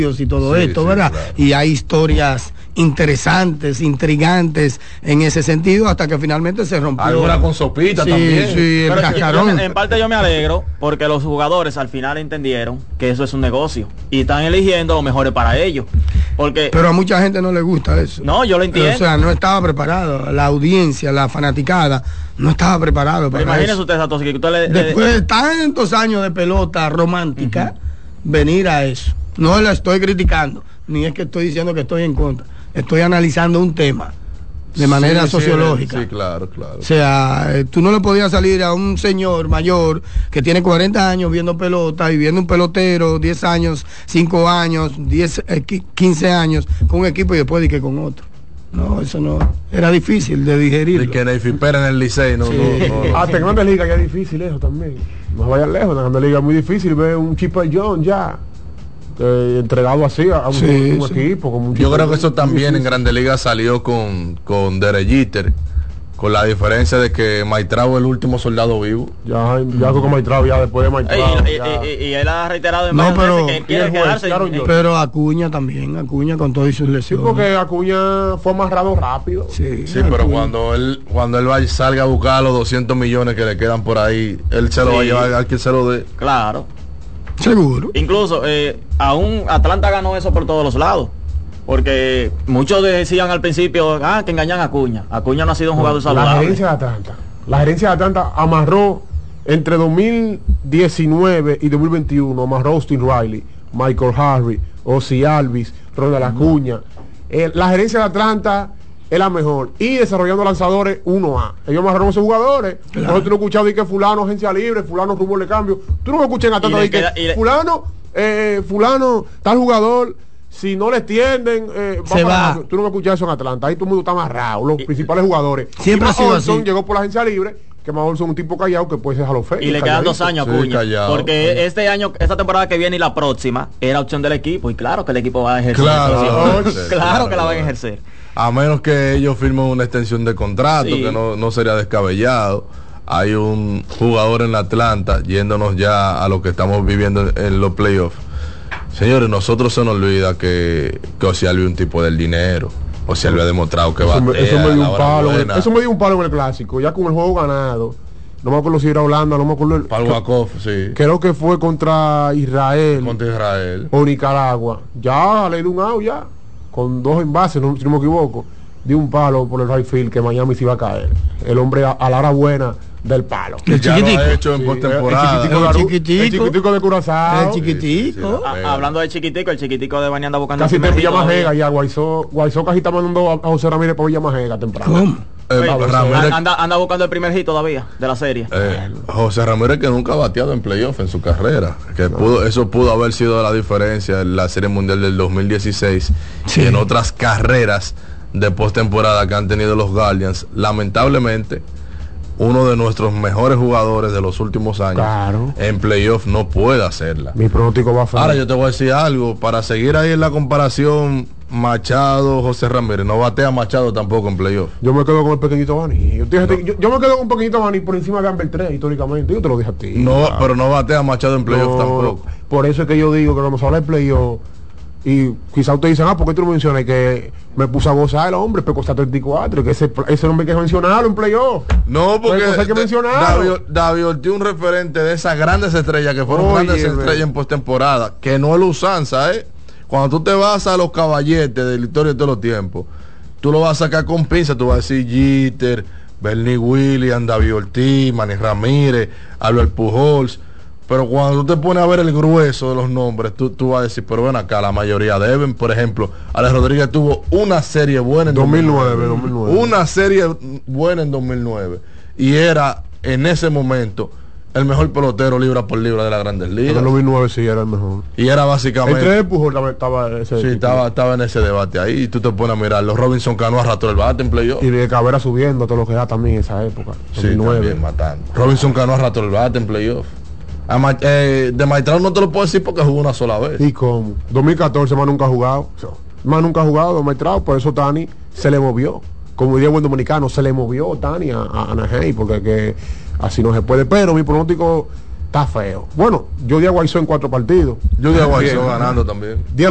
y todo esto, ¿verdad? Claro. Y hay historias interesantes, intrigantes en ese sentido, hasta que finalmente se rompió. Alguna con sopita también. Sí, el Pero cascarón. en parte yo me alegro porque los jugadores al final entendieron que eso es un negocio y están eligiendo lo mejor para ellos. Porque Pero a mucha gente no le gusta eso. no, yo lo entiendo. O sea, no estaba preparado. La audiencia, la fanaticada, no estaba preparado para Imagínese eso. usted, Satoshi, que usted Después de tantos años de pelota romántica, venir a eso. No la estoy criticando, ni es que estoy diciendo que estoy en contra. Estoy analizando un tema de manera sociológica. Sí, claro, claro. O sea, tú no le podías salir a un señor mayor que tiene 40 años viendo pelota y viendo un pelotero 10 años, 5 años, 15 años con un equipo y después de que con otro. No, eso no. Era difícil de digerir. Y que Neyfi Pérez en el Licey, no. Hasta en Grandes Ligas ya es difícil eso también. No vayan lejos, en Grandes Ligas es muy difícil ver un Chipper Jones ya entregado así a un equipo. Como un Yo creo que eso Jones, también en difícil. Grandes Ligas salió con Derek Jeter, con la diferencia de que Maitrao es el último soldado vivo. Ya creo que Maitrao, ya después de Maitrao. y él ha reiterado en No, varias pero- veces que él quiere y el juez, quedarse claro, en- yo- Pero Acuña también, Acuña con todas sus Sí, lesiones. porque Acuña fue amarrado rápido. Sí, Sí, pero Acuña. cuando él vaya, salga a buscar los 200 millones que le quedan por ahí, él se lo va a llevar al que se lo dé. Claro. Seguro. Incluso aún Atlanta ganó eso por todos los lados. Porque muchos decían al principio que engañan a Acuña. Acuña no ha sido un jugador La saludable. gerencia de Atlanta. La gerencia de Atlanta amarró entre 2019 y 2021, amarró Austin Riley, Michael Harvey, Ozzy Alvis, Ronald Acuña. La gerencia de Atlanta es la mejor. Y desarrollando lanzadores 1A. Ellos amarraron a esos jugadores. Claro. Nosotros no escuchamos de que fulano agencia libre, fulano rumor de cambio. Tú no escuchas en Atlanta Y le de que queda- y le- fulano, tal jugador. Si no le extienden, Se va. Tú no me escuchas eso en Atlanta. Ahí todo el mundo está amarrado, los principales jugadores. Siempre Y ha sido Olson así. llegó por la agencia libre, que más Olson es un tipo callado que puede ser Hall of Fame, Y le quedan 2 años a Sí, Acuña. callado. Porque este año, esta temporada que viene y la próxima, era opción del equipo. Y claro que el equipo va a ejercer. Claro, esa opción. sí, Claro que la van a claro. ejercer. A menos que ellos firmen una extensión de contrato, Sí. que no sería descabellado. Hay un jugador en Atlanta, yéndonos ya a lo que estamos viviendo en los playoffs. Señores, nosotros se nos olvida que Ocialvi es un tipo del dinero. Ocialvi ha demostrado que Eso me batea dio a la un hora palo. buena. Eso me dio un palo en el clásico. Ya con el juego ganado. No me acuerdo si era Holanda, no me acuerdo. Para el Wakov, sí. Creo que fue contra Israel Contra Israel. o Nicaragua. Ya le dio un out ya. Con 2 envases, si no me equivoco. Dio un palo por el right field que Miami se iba a caer. El hombre a la hora buena del palo. Que El ya lo chiquitico. ha hecho en Sí, postemporada. El chiquitico. El chiquitico de Curazao. El chiquitico. Hablando de chiquitico, el chiquitico de Bani anda buscando Casi el te primer pilla hit todavía. Majega ya. Guaizó casi está mandando a José Ramírez para Villa Majega temprano. ¿Cómo? Ramírez, Anda buscando el primer hit todavía de la serie. José Ramírez, que nunca ha bateado en playoff en su carrera, que eso pudo haber sido la diferencia en la Serie Mundial del 2016 Sí. y en otras carreras de postemporada que han tenido los Guardians. Lamentablemente, uno de nuestros mejores jugadores de los últimos años Claro. en playoff no puede hacerla. Mi pronóstico va a Ahora yo te voy a decir algo, para seguir ahí en la comparación Machado, José Ramírez, no batea Machado tampoco en playoff. Yo me quedo con el pequeñito Bani. Yo me quedo con un pequeñito Bani por encima de Amber 3 históricamente. Yo te lo dije a ti. No, pero no batea Machado en playoff No, tampoco. por eso es que yo digo que cuando se habla de playoff, y quizá ustedes dicen, ¿por qué tú no mencionas que me puse a gozar el hombre, pero costó 34, que ese hombre hay que mencionarlo en playoff? No, porque Pues, hay que mencionarlo. David Ortiz, un referente de esas grandes estrellas que fueron Oye, grandes estrellas en postemporada, que no es la usanza, Cuando tú te vas a los caballetes de la historia de todos los tiempos, tú lo vas a sacar con pinza, tú vas a decir Jeter, Bernie Williams, David Ortiz, Manny Ramírez, Albert Pujols. Pero cuando tú te pones a ver el grueso de los nombres, tú vas a decir, pero ven acá, la mayoría deben. Por ejemplo, Alex Rodríguez tuvo una serie buena en 2009. Una serie buena en 2009. Y era, en ese momento, el mejor pelotero libra por libra de las Grandes En Ligas. el 2009 sí era el mejor. Y era básicamente... Entre Pujol estaba ese. Sí, estaba en ese debate ahí. Y tú te pones a mirar. Los Robinson Cano arrastró el bate en playoff. Y de Cabrera subiendo todo lo que da también en esa época. Sí, 2009. también matando. Robinson Cano arrastró el bate en playoff. De Maitrao no te lo puedo decir porque jugó una sola vez. ¿Y cómo? 2014 más nunca ha jugado. Más nunca ha jugado Maitrao, por eso Tani se le movió. Como diría buen dominicano, se le movió Tani a Anaheim, porque que así no se puede. Pero mi pronóstico está feo. Bueno, yo di a Guaizó en 4 partidos. Yo digo Guaizó ganando también.